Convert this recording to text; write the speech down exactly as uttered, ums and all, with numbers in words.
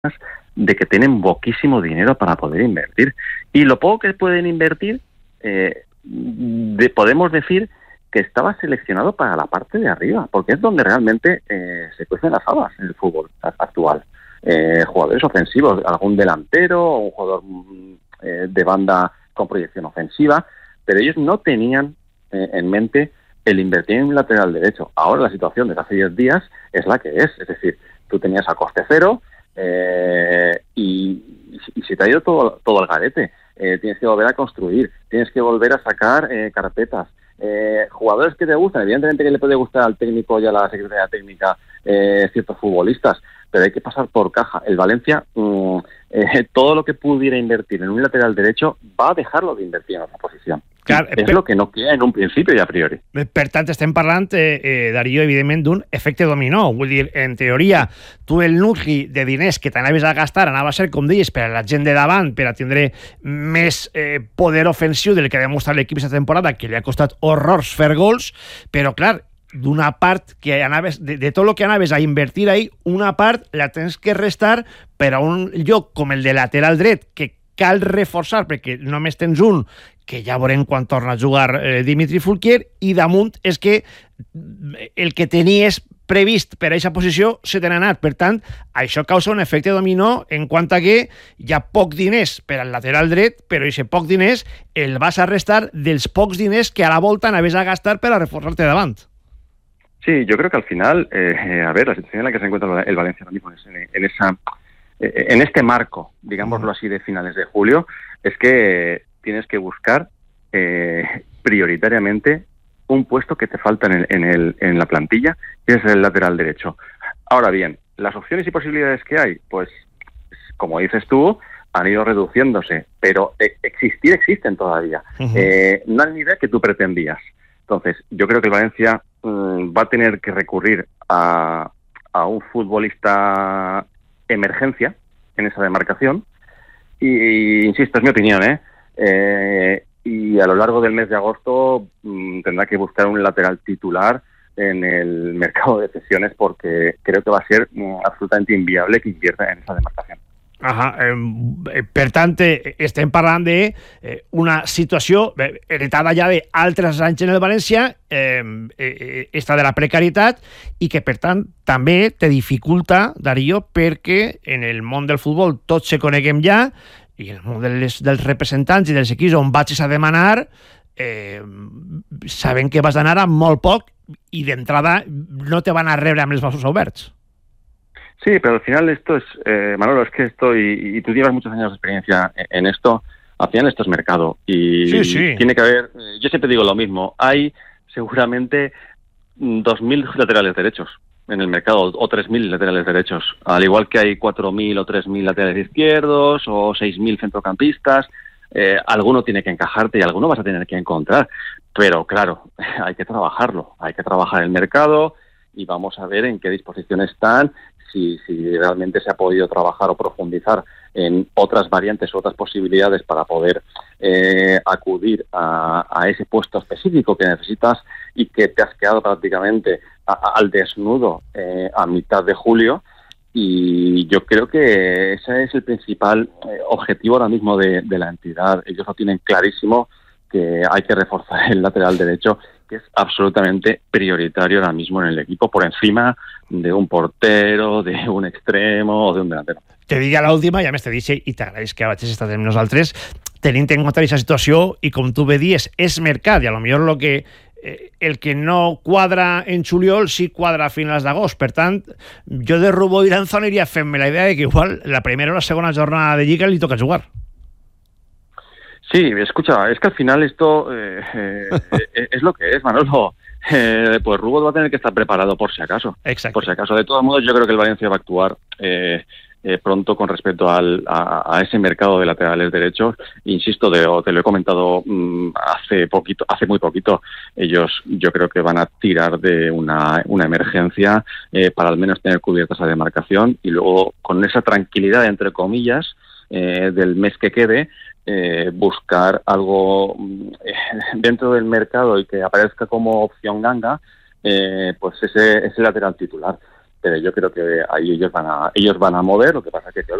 de que tienen poquísimo dinero para poder invertir. Y lo poco que pueden invertir, eh, de, podemos decir que estaba seleccionado para la parte de arriba, porque es donde realmente eh, se cuecen las habas en el fútbol actual. Eh, jugadores ofensivos, algún delantero o un jugador eh, de banda con proyección ofensiva, pero ellos no tenían eh, en mente el invertir en un lateral derecho. Ahora la situación desde hace diez días es la que es, es decir, tú tenías a coste cero eh, y, y se te ha ido todo, todo al garete. Eh, tienes que volver a construir, tienes que volver a sacar eh, carpetas. Eh, jugadores que te gustan, evidentemente que le puede gustar al técnico y a la secretaría técnica eh, ciertos futbolistas, pero hay que pasar por caja. El Valencia, mmm, eh, todo lo que pudiera invertir en un lateral derecho, va a dejarlo de invertir en otra posición. Clar, és per, lo que no queda en un principi i a priori. Per tant, estem parlant, eh, eh, Darío, evidentment, d'un efecte dominó. Vull dir, en teoria, tu el nucli de diners que t'anaves a gastar anava a ser, com deies, per a la gent de davant, per a tindre més eh, poder ofensiu del que ha demostrat l'equip aquesta temporada, que li ha costat horrors fer gols, però, clar, d'una part que anaves, de, de tot el que anaves a invertir ahí, una part la tens que restar per a un lloc com el de lateral dret, que cal reforçar, perquè només tens un, que ja veurem quan torna a jugar eh, Dimitri Fulquier, i damunt és que el que tenies previst per a aquesta posició se te n'ha anat. Per tant, això causa un efecte dominó en quant a que hi ha poc diners per al lateral dret, però aquest poc diners el vas a restar dels pocs diners que a la volta anaves a gastar per a reforçar-te davant. Sí, yo creo que al final, eh, a ver, la situación en la que se encuentra el Valencia ahora mismo es en, en esa... en este marco, digámoslo así, de finales de julio, es que tienes que buscar eh, prioritariamente un puesto que te falta en, el, en, el, en la plantilla, que es el lateral derecho. Ahora bien, las opciones y posibilidades que hay, pues, como dices tú, han ido reduciéndose, pero existir existen todavía. Uh-huh. Eh, no al nivel que tú pretendías. Entonces, yo creo que el Valencia mmm, va a tener que recurrir a, a un futbolista emergencia en esa demarcación y, y insisto, es mi opinión, ¿eh? Eh, y a lo largo del mes de agosto mmm, tendrá que buscar un lateral titular en el mercado de cesiones porque creo que va a ser mmm, absolutamente inviable que invierta en esa demarcación. Ajá. Eh, per tant, eh, estem parlant de eh, una situació heretada ja d'altres anys en el València, eh, eh, esta de la precarietat, i que, per tant, també te dificulta, Darío, perquè en el món del futbol tots se coneguem ja, i en el món dels, dels representants i dels equips on vagis a demanar, eh, saben que vas d'anar amb molt poc i d'entrada no te van a rebre amb els braços oberts. Sí, pero al final esto es, eh, Manolo, es que esto, y, y tú llevas muchos años de experiencia en esto, al final esto es mercado. Y sí, sí. Tiene que haber, yo siempre digo lo mismo, hay seguramente dos mil laterales derechos en el mercado, o tres mil laterales derechos, al igual que hay cuatro mil o tres mil laterales izquierdos, o seis mil centrocampistas, eh, alguno tiene que encajarte y alguno vas a tener que encontrar. Pero claro, hay que trabajarlo, hay que trabajar el mercado y vamos a ver en qué disposición están, Si, si realmente se ha podido trabajar o profundizar en otras variantes, otras posibilidades para poder eh, acudir a, a ese puesto específico que necesitas y que te has quedado prácticamente a, a, al desnudo eh, a mitad de julio. Y yo creo que ese es el principal eh, objetivo ahora mismo de, de la entidad. Ellos lo tienen clarísimo, que hay que reforzar el lateral derecho, que es absolutamente prioritario ahora mismo en el equipo, por encima de un portero, de un extremo o de un delantero. Te dic a l'última, ja més te dic, i t'agraeix que vagis estar amb nosaltres, tenint en compte aquesta situació, i com tu bé dies, és mercat, i a lo millor lo que, eh, el que no quadra en juliol sí quadra a finals d'agost. Per tant, jo de Rubó i Lanzón iria fent-me la idea de que igual la primera o la segona jornada de Lliga li toca jugar. Sí, escucha, es que al final esto eh, eh, es lo que es, Manolo. Eh, pues Rubó va a tener que estar preparado por si acaso. Exacto. Por si acaso. De todos modos, yo creo que el Valencia va a actuar eh, eh, pronto con respecto al, a, a ese mercado de laterales derechos. Insisto, de, te lo he comentado mmm, hace poquito, hace muy poquito. Ellos, yo creo que van a tirar de una, una emergencia eh, para al menos tener cubierta esa demarcación y luego con esa tranquilidad, entre comillas, eh, del mes que quede, Eh, buscar algo eh, dentro del mercado y que aparezca como opción ganga, eh, pues ese, ese lateral titular. pero yo creo que ahí ellos van a ellos van a mover. Lo que pasa es que, claro,